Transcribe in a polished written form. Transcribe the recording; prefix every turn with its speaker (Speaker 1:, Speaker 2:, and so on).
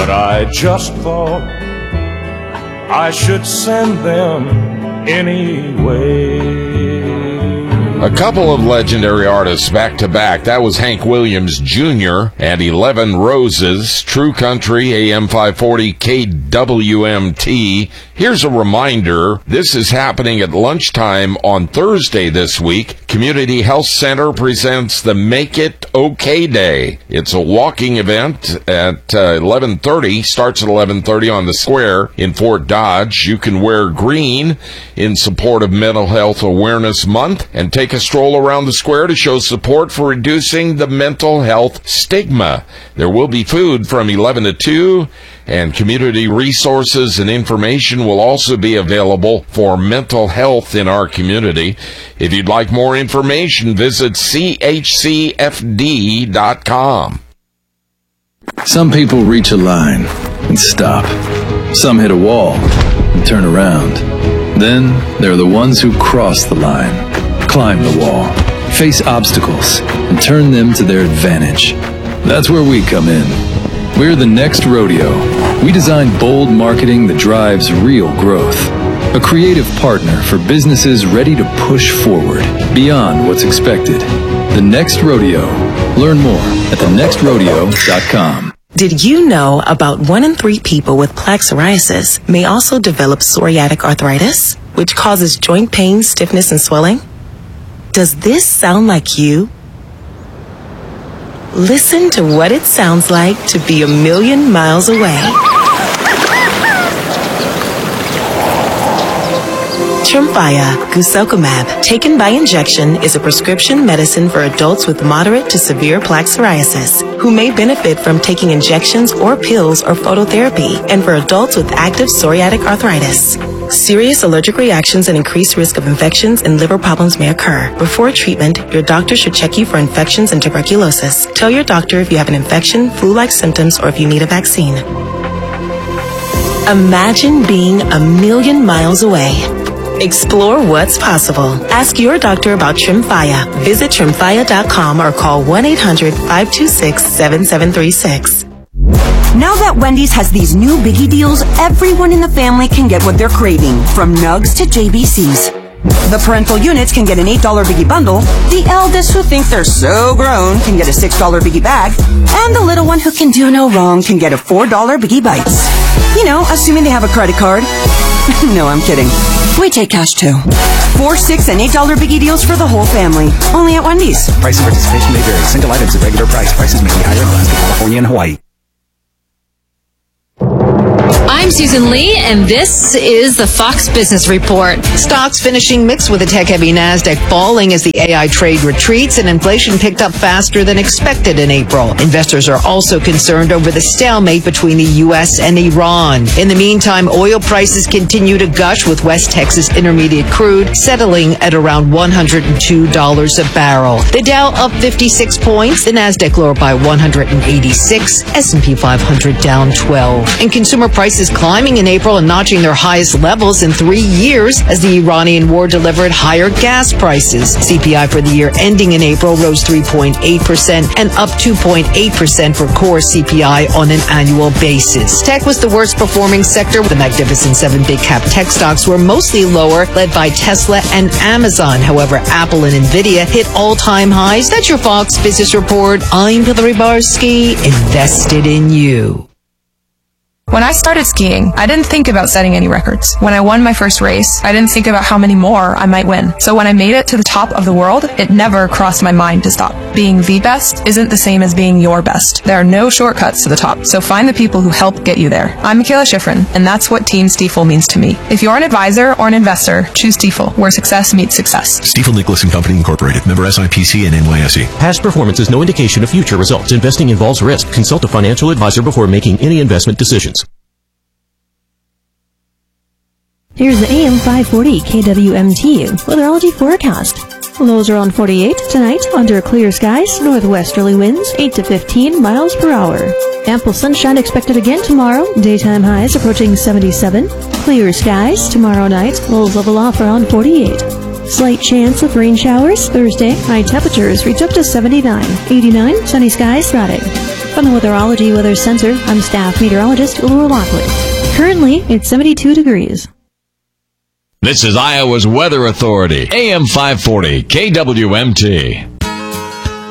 Speaker 1: but I just thought I should send them anyway.
Speaker 2: A couple of legendary artists back to back. That was Hank Williams Jr. and 11 Roses, True Country, AM 540, KWMT. Here's a reminder. This is happening at lunchtime on Thursday this week. Community Health Center presents the Make It OK Day. It's a walking event at 11:30. Starts at 11:30 on the square in Fort Dodge. You can wear green in support of Mental Health Awareness Month and take a stroll around the square to show support for reducing the mental health stigma. There will be food from 11 to 2, and community resources and information will also be available for mental health in our community. If you'd like more information, visit chcfd.com.
Speaker 3: Some people reach a line and stop. Some hit a wall and turn around. Then there are the ones who cross the line, climb the wall, face obstacles, and turn them to their advantage. That's where we come in. We're the Next Rodeo. We design bold marketing that drives real growth. A creative partner for businesses ready to push forward beyond what's expected. The Next Rodeo. Learn more at thenextrodeo.com.
Speaker 4: Did you know about 1 in 3 people with plaque psoriasis may also develop psoriatic arthritis, which causes joint pain, stiffness, and swelling? Does this sound like you? Listen to what it sounds like to be a million miles away. Tremfya guselkumab, taken by injection, is a prescription medicine for adults with moderate to severe plaque psoriasis who may benefit from taking injections or pills or phototherapy, and for adults with active psoriatic arthritis. Serious allergic reactions and increased risk of infections and liver problems may occur. Before treatment, your doctor should check you for infections and tuberculosis. Tell your doctor if you have an infection, flu-like symptoms, or if you need a vaccine. Imagine being a million miles away. Explore what's possible. Ask your doctor about Tremfya. Visit Tremfya.com or call 1-800-526-7736.
Speaker 5: Now that Wendy's has these new biggie deals, everyone in the family can get what they're craving, from Nugs to JBCs. The parental units can get an $8 biggie bundle, the eldest who think they're so grown can get a $6 biggie bag, and the little one who can do no wrong can get a $4 biggie bites. You know, assuming they have a credit card. No, I'm kidding. We take cash too. $4, $6, and $8 biggie deals for the whole family. Only at Wendy's.
Speaker 6: Price and participation may vary. Single items at regular price. Prices may be higher in Alaska, California, and Hawaii.
Speaker 7: I'm Susan Lee, and this is the Fox Business Report.
Speaker 8: Stocks finishing mixed with a tech-heavy NASDAQ falling as the AI trade retreats and inflation picked up faster than expected in April. Investors are also concerned over the stalemate between the U.S. and Iran. In the meantime, oil prices continue to gush, with West Texas Intermediate crude settling at around $102 a barrel. The Dow up 56 points, the NASDAQ lower by 186, S&P 500 down 12. And consumer prices climbing in April and notching their highest levels in 3 years as the Iranian war delivered higher gas prices. CPI for the year ending in April rose 3.8% and up 2.8% for core CPI on an annual basis. Tech was the worst performing sector. The Magnificent 7 big cap tech stocks were mostly lower, led by Tesla and Amazon. However, Apple and Nvidia hit all-time highs. That's your Fox Business Report. I'm Hillary Barsky, invested in you.
Speaker 9: When I started skiing, I didn't think about setting any records. When I won my first race, I didn't think about how many more I might win. So when I made it to the top of the world, it never crossed my mind to stop. Being the best isn't the same as being your best. There are no shortcuts to the top, so find the people who help get you there. I'm Michaela Schifrin, and that's what Team Stifel means to me. If you're an advisor or an investor, choose Stifel, where success meets success.
Speaker 10: Stifel Nicholas and Company Incorporated, member SIPC and NYSE.
Speaker 11: Past performance is no indication of future results. Investing involves risk. Consult a financial advisor before making any investment decisions.
Speaker 12: Here's the AM 540 KWMT weatherology forecast. Lows around 48 tonight, under clear skies, northwesterly winds 8 to 15 miles per hour. Ample sunshine expected again tomorrow, daytime highs approaching 77. Clear skies tomorrow night, lows level off around 48. Slight chance of rain showers Thursday, high temperatures reach up to 79. 89, sunny skies Friday. From the Weatherology Weather Center, I'm staff meteorologist Laura Lockwood. Currently, it's 72 degrees.
Speaker 13: This is Iowa's Weather Authority, AM 540, KWMT.